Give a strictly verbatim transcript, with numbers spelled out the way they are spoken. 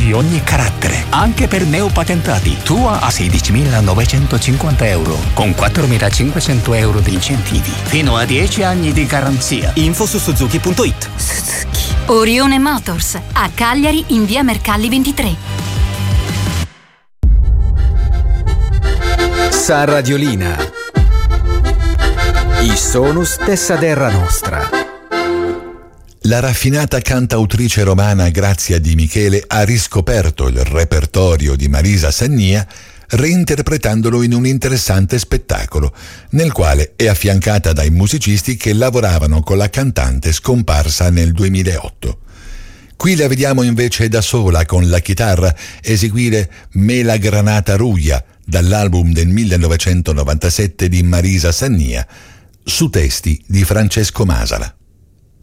di ogni carattere, anche per neopatentati. Tua a sedicimilanovecentocinquanta euro, con quattromilacinquecento euro di incentivi, fino a dieci anni di garanzia. Info su suzuki punto it. Suzuki. Orione Motors, a Cagliari in via Mercalli ventitré. Sa Radiolina. I sonus tessa terra nostra. La raffinata cantautrice romana Grazia Di Michele ha riscoperto il repertorio di Marisa Sannia reinterpretandolo in un interessante spettacolo, nel quale è affiancata dai musicisti che lavoravano con la cantante scomparsa nel duemilaotto. Qui la vediamo invece da sola con la chitarra eseguire Me la granata ruglia dall'album del millenovecentonovantasette di Marisa Sannia, su testi di Francesco Masala.